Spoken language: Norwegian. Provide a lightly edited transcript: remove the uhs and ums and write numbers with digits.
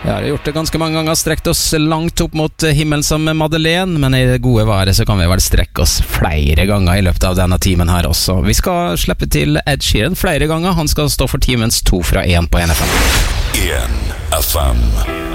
Vi har gjort det ganske mange ganger, strekt oss langt opp mot himmelen som Madeleine, men i det gode været så kan vi vel strekke oss flere ganger i løpet av denne timen her også. Vi skal slippe til Ed Sheeran flere ganger, han skal stå for timens 2 fra 1 på NFM. 1FM